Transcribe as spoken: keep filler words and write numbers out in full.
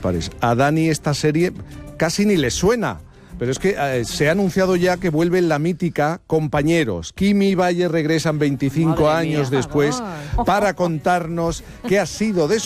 dispares. A Dani esta serie casi ni le suena. Pero es que eh, se ha anunciado ya que vuelve la mítica Compañeros. Kimi y Valle regresan veinticinco Madre años mía. después para contarnos qué ha sido de